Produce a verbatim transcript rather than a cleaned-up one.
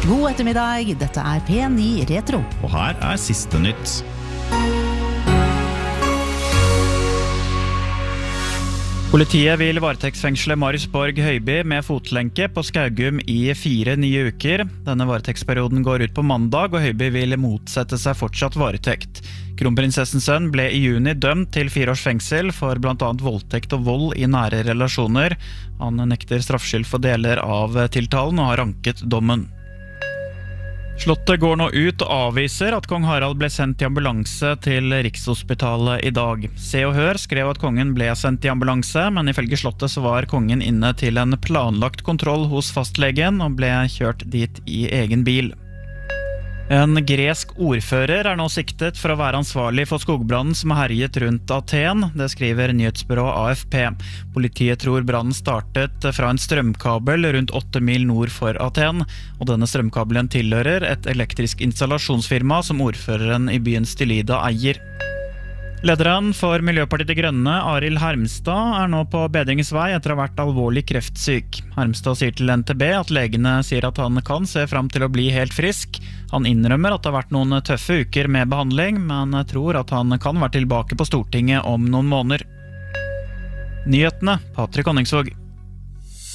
God ettermiddag, dette er P ni Retro. Og her er siste nytt. Politiet vil varetektsfengsle Marius Borg Høiby med fotlenke på Skaugum i fire nye uker. Denne varetektsperioden går ut på mandag, og Høiby vil motsette seg fortsatt varetekt. Kronprinsessens sønn ble i juni dømt til fire års fengsel for blant annet voldtekt og vold i nære relasjoner. Han nekter straffskyld for deler av tiltalen og har ranket dommen. Slottet går nå ut og avviser at kong Harald ble sendt i ambulanse til Rikshospitalet i dag. Se og Hør skrev at kongen ble sendt i ambulanse, men ifølge Slottet så var kongen inne til en planlagt kontroll hos fastlegen og ble kjørt dit i egen bil. En gresk ordfører er nå siktet for å være ansvarlig for skogbrannen som har herjet rundt Aten, det skriver nyhetsbyrået A F P. Politiet tror brannen startet fra en strømkabel rundt åtte mil nord for Aten, og denne strømkabelen tilhører et elektrisk installasjonsfirma som ordføreren i byen Stylida eier. Lederen for Miljøpartiet De Grønne, Arild Hermstad, er nå på bedringens vei etter å ha vært alvorlig kreftsyk. Hermstad sier til N T B at legene sier at han kan se frem til å bli helt frisk. Han innrømmer at det har vært noen tøffe uker med behandling, men tror at han kan være tilbake på Stortinget om noen måneder. Nyhetene, Patrick Honningsvåg.